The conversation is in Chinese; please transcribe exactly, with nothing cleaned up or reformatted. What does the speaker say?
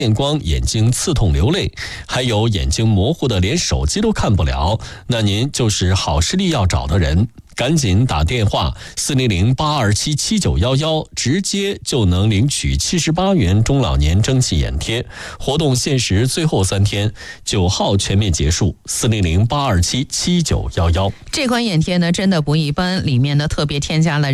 见光，眼睛刺痛流泪，还有眼睛模糊的连手机都看不了，那您就是好视力要找的人，赶紧打电话四零零八二七七九一一，直接就能领取七十八元中老年蒸汽眼贴。活动限时最后三天，九号全面结束。四零零八二七七九一一。 这款眼贴呢，真的不一般，里面呢特别添加了